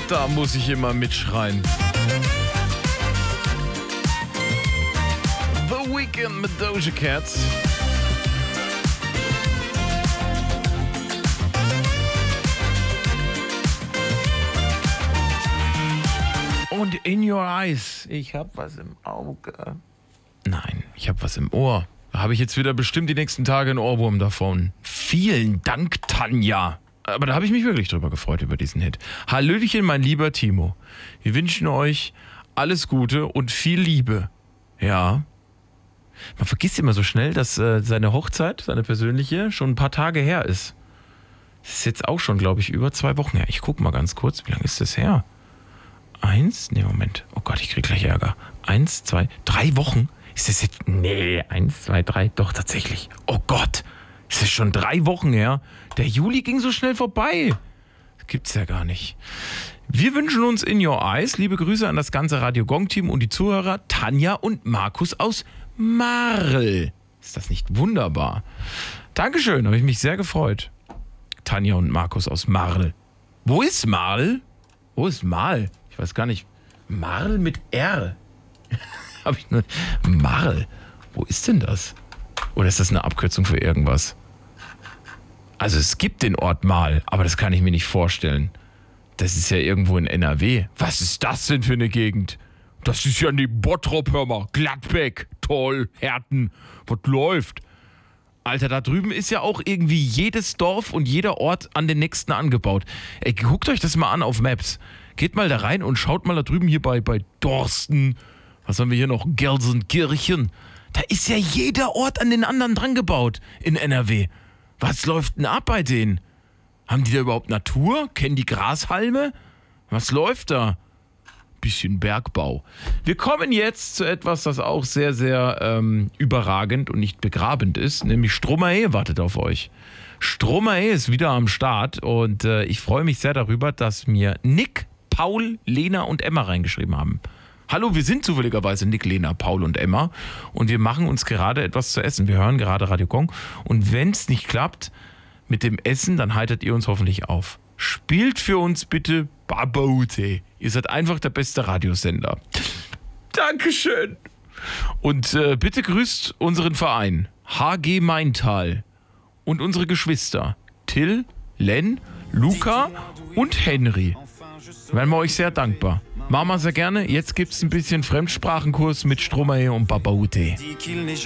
Da muss ich immer mitschreien. The Weeknd mit Doja Cat. Und in your eyes. Ich hab was im Auge. Nein, ich hab was im Ohr. Da habe ich jetzt wieder bestimmt die nächsten Tage einen Ohrwurm davon. Vielen Dank, Tanja. Aber da habe ich mich wirklich drüber gefreut, über diesen Hit. Hallöchen, mein lieber Timo. Wir wünschen euch alles Gute und viel Liebe. Ja. Man vergisst immer so schnell, dass seine Hochzeit, seine persönliche, schon ein paar Tage her ist. Das ist jetzt auch schon, glaube ich, über 2 Wochen her. Ich gucke mal ganz kurz, wie lange ist das her? 1, Moment. Oh Gott, ich kriege gleich Ärger. 1, 2, 3 Wochen? Ist das jetzt... Nee, 1, 2, 3, doch tatsächlich. Oh Gott, ist das schon 3 Wochen her? Der Juli ging so schnell vorbei. Das gibt's ja gar nicht. Wir wünschen uns in your eyes liebe Grüße an das ganze Radio Gong Team und die Zuhörer Tanja und Markus aus Marl. Ist das nicht wunderbar? Dankeschön, habe ich mich sehr gefreut. Tanja und Markus aus Marl. Wo ist Marl? Wo ist Marl? Ich weiß gar nicht. Marl mit R. Habe ich nur. Marl. Wo ist denn das? Oder ist das eine Abkürzung für irgendwas? Also es gibt den Ort Marl, aber das kann ich mir nicht vorstellen. Das ist ja irgendwo in NRW. Was ist das denn für eine Gegend? Das ist ja die Bottrop, hör mal. Gladbeck, toll, Herten. Was läuft? Alter, da drüben ist ja auch irgendwie jedes Dorf und jeder Ort an den nächsten angebaut. Ey, guckt euch das mal an auf Maps. Geht mal da rein und schaut mal da drüben hier bei Dorsten. Was haben wir hier noch? Gelsenkirchen. Da ist ja jeder Ort an den anderen dran gebaut in NRW. Was läuft denn ab bei denen? Haben die da überhaupt Natur? Kennen die Grashalme? Was läuft da? Bisschen Bergbau. Wir kommen jetzt zu etwas, das auch sehr, sehr überragend und nicht begrabend ist, nämlich Stromae wartet auf euch. Stromae ist wieder am Start und ich freue mich sehr darüber, dass mir Nick, Paul, Lena und Emma reingeschrieben haben. Hallo, wir sind zufälligerweise Nick, Lena, Paul und Emma und wir machen uns gerade etwas zu essen. Wir hören gerade Radio Gong und wenn es nicht klappt mit dem Essen, dann heitert ihr uns hoffentlich auf. Spielt für uns bitte Babaute. Ihr seid einfach der beste Radiosender. Dankeschön. Und bitte grüßt unseren Verein HG Maintal und unsere Geschwister Till, Len, Luca und Henry. Wären wir euch sehr dankbar. Machen wir sehr gerne. Jetzt gibt's ein bisschen Fremdsprachenkurs mit Stromae und Babaute.